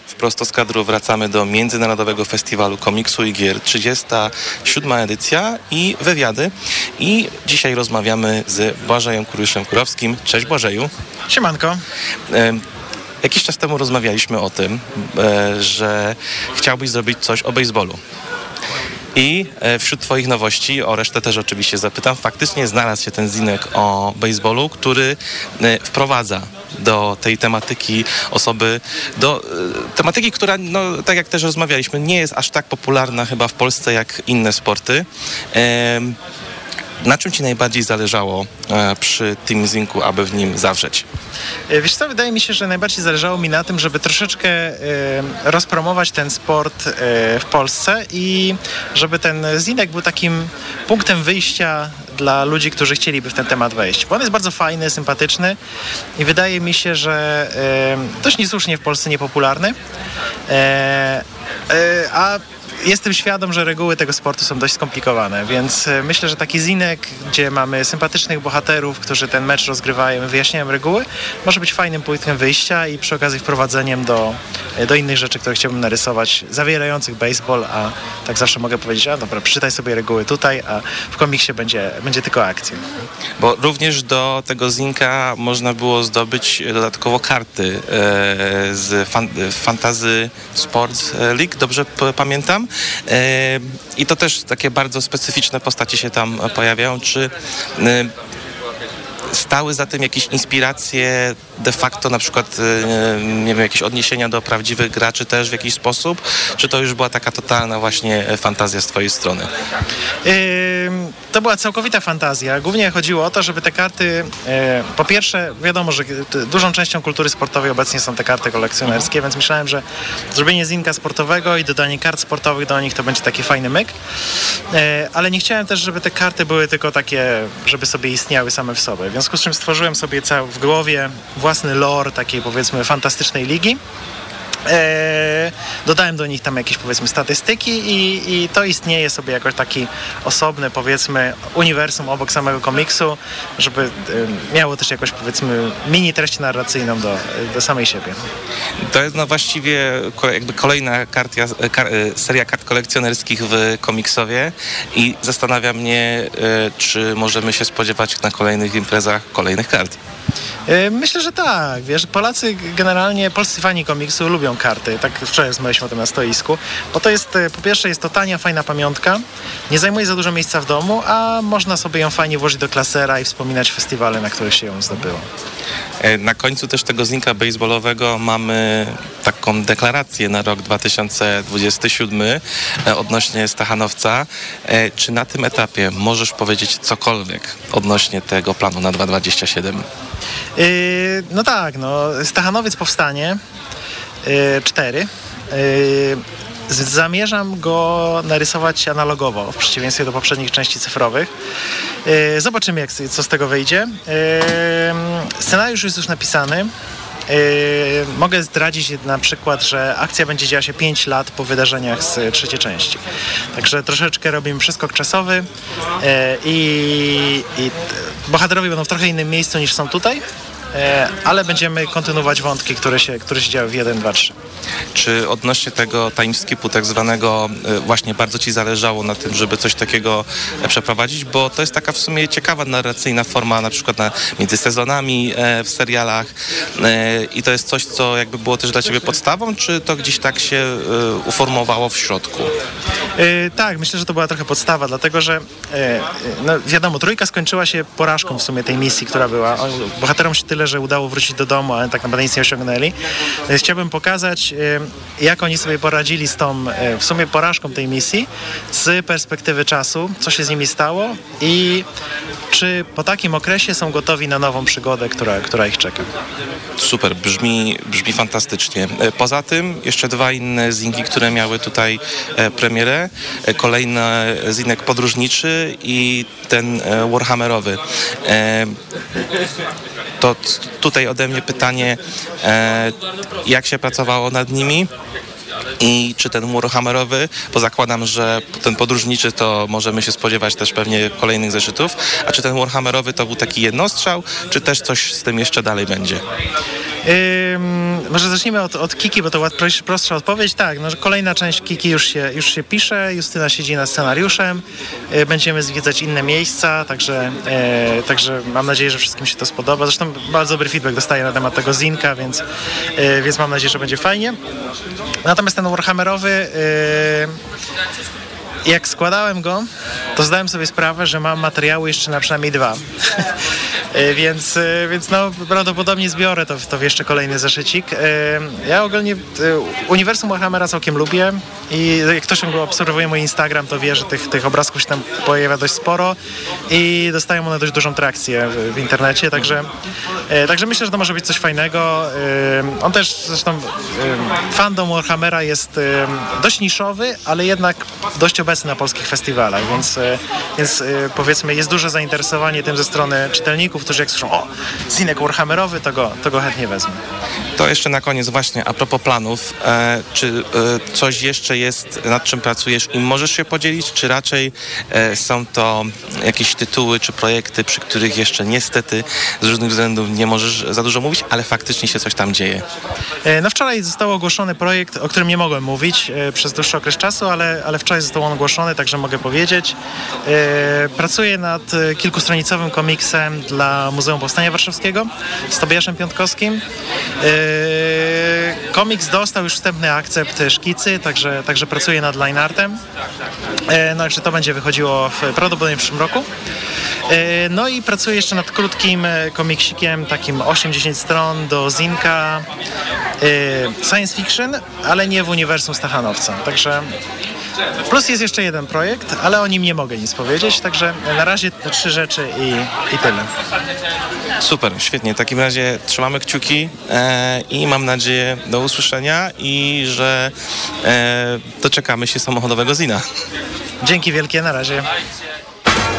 Wprost z kadru wracamy do Międzynarodowego Festiwalu Komiksu i Gier, 37. edycja i wywiady. I dzisiaj rozmawiamy z Błażejem Kuryszem-Kurowskim. Cześć Błażeju. Siemanko. Jakiś czas temu rozmawialiśmy o tym, że chciałbyś zrobić coś o bejsbolu. I wśród twoich nowości, o resztę też oczywiście zapytam, faktycznie znalazł się ten zinek o bejsbolu, który wprowadza do tej tematyki osoby, do tematyki, która, no, tak jak też rozmawialiśmy, nie jest aż tak popularna chyba w Polsce jak inne sporty. Na czym ci najbardziej zależało przy tym zinku, aby w nim zawrzeć? Wiesz co, wydaje mi się, że najbardziej zależało mi na tym, żeby troszeczkę rozpromować ten sport w Polsce i żeby ten zinek był takim punktem wyjścia dla ludzi, którzy chcieliby w ten temat wejść. Bo on jest bardzo fajny, sympatyczny i wydaje mi się, że dość niesłusznie w Polsce niepopularny. A jestem świadom, że reguły tego sportu są dość skomplikowane, więc myślę, że taki zinek, gdzie mamy sympatycznych bohaterów, którzy ten mecz rozgrywają i wyjaśniają reguły, może być fajnym punktem wyjścia i przy okazji wprowadzeniem do innych rzeczy, które chciałbym narysować, zawierających baseball, a tak zawsze mogę powiedzieć, a dobra, przeczytaj sobie reguły tutaj, a w komiksie będzie tylko akcja. Bo również do tego zinka można było zdobyć dodatkowo karty z Fantasy Sports League, dobrze pamiętam? I to też takie bardzo specyficzne postacie się tam pojawiają. Czy stały za tym jakieś inspiracje de facto, na przykład nie wiem, jakieś odniesienia do prawdziwych graczy też w jakiś sposób? Czy to już była taka totalna właśnie fantazja z twojej strony? To była całkowita fantazja. Głównie chodziło o to, żeby te karty, po pierwsze, wiadomo, że dużą częścią kultury sportowej obecnie są te karty kolekcjonerskie, więc myślałem, że zrobienie zinka sportowego i dodanie kart sportowych do nich to będzie taki fajny myk. Ale nie chciałem też, żeby te karty były tylko takie, żeby sobie istniały same w sobie. W związku z czym stworzyłem sobie w głowie własny lore takiej, powiedzmy, fantastycznej ligi. Dodałem do nich tam jakieś, powiedzmy, statystyki i to istnieje sobie jako taki osobny, powiedzmy, uniwersum obok samego komiksu, żeby miało też jakąś, powiedzmy, mini treść narracyjną do samej siebie. To jest no właściwie jakby kolejna seria kart kolekcjonerskich w komiksowie i zastanawia mnie, czy możemy się spodziewać na kolejnych imprezach kolejnych kart. Myślę, że tak. Wiesz, Polacy generalnie, polscy fani komiksu lubią karty. Tak wczoraj rozmawialiśmy o tym na stoisku. Bo to jest, po pierwsze jest to tania, fajna pamiątka. Nie zajmuje za dużo miejsca w domu, a można sobie ją fajnie włożyć do klasera i wspominać festiwale, na których się ją zdobyło. Na końcu też tego zinka baseballowego mamy taką deklarację na rok 2027 odnośnie Stachanowca. Czy na tym etapie możesz powiedzieć cokolwiek odnośnie tego planu na 2027? No tak, Stachanowiec powstanie 4. Zamierzam go narysować analogowo, w przeciwieństwie do poprzednich części cyfrowych. Zobaczymy, co z tego wyjdzie. Scenariusz jest już napisany. Mogę zdradzić na przykład, że akcja będzie działa się 5 lat po wydarzeniach z trzeciej części. Także troszeczkę robimy przeskok czasowy i bohaterowie będą w trochę innym miejscu niż są tutaj, ale będziemy kontynuować wątki, które się działy w 1, 2, 3. Czy odnośnie tego timeskipu tak zwanego właśnie bardzo ci zależało na tym, żeby coś takiego przeprowadzić? Bo to jest taka w sumie ciekawa narracyjna forma, na przykład między sezonami w serialach i to jest coś, co jakby było też dla ciebie podstawą, czy to gdzieś tak się uformowało w środku? Tak, myślę, że to była trochę podstawa, dlatego że wiadomo, trójka skończyła się porażką w sumie tej misji, która była. Bohaterom się tyle, że udało wrócić do domu, ale tak naprawdę nic nie osiągnęli. Chciałbym pokazać, jak oni sobie poradzili z tą w sumie porażką tej misji z perspektywy czasu, co się z nimi stało i czy po takim okresie są gotowi na nową przygodę, która ich czeka. Super, brzmi fantastycznie. Poza tym jeszcze 2 inne zinki, które miały tutaj premierę. Kolejny zinek podróżniczy i ten Warhammerowy. To tutaj ode mnie pytanie, jak się pracowało nad nimi? I czy ten Warhammerowy, bo zakładam, że ten podróżniczy to możemy się spodziewać też pewnie kolejnych zeszytów, a czy ten Warhammerowy to był taki jednostrzał, czy też coś z tym jeszcze dalej będzie? Może zacznijmy od Kiki, bo to prostsza odpowiedź. Tak, no, że kolejna część Kiki już się pisze, Justyna siedzi nad scenariuszem, będziemy zwiedzać inne miejsca, także mam nadzieję, że wszystkim się to spodoba. Zresztą bardzo dobry feedback dostaję na temat tego zinka, więc mam nadzieję, że będzie fajnie. Natomiast ten Warhammerowy, jak składałem go, to zdałem sobie sprawę, że mam materiały jeszcze na przynajmniej 2. Więc no, prawdopodobnie zbiorę to w jeszcze kolejny zeszycik. Ja ogólnie uniwersum Warhammera całkiem lubię i jak ktoś obserwuje mój Instagram, to wie, że tych obrazków się tam pojawia dość sporo i dostają one dość dużą trakcję w internecie, także myślę, że to może być coś fajnego. On też zresztą fandom Warhammera jest dość niszowy, ale jednak dość obecny na polskich festiwalach, więc powiedzmy jest duże zainteresowanie tym ze strony czytelników, którzy jak słyszą, zinek Warhammerowy, to go chętnie wezmę. To jeszcze na koniec właśnie a propos planów, czy coś jeszcze jest, nad czym pracujesz i możesz się podzielić, czy raczej są to jakieś tytuły czy projekty, przy których jeszcze niestety z różnych względów nie możesz za dużo mówić, ale faktycznie się coś tam dzieje? No wczoraj został ogłoszony projekt, o którym nie mogłem mówić przez dłuższy okres czasu, ale wczoraj został on ogłoszony, także mogę powiedzieć. Pracuję nad kilkustronicowym komiksem dla Muzeum Powstania Warszawskiego z Tobiaszem Piątkowskim. Komiks dostał już wstępny akcept szkicy, także pracuję nad lineartem. No, że to będzie wychodziło prawdopodobnie w przyszłym roku. No i pracuję jeszcze nad krótkim komiksikiem, takim 8-10 stron do zinka. Science fiction, ale nie w uniwersum Stachanowca. Także plus jest jeszcze jeden projekt, ale o nim nie mogę nic powiedzieć, także na razie te 3 rzeczy i tyle. Super, świetnie. W takim razie trzymamy kciuki i mam nadzieję do usłyszenia i że doczekamy się samochodowego zina. Dzięki wielkie, na razie.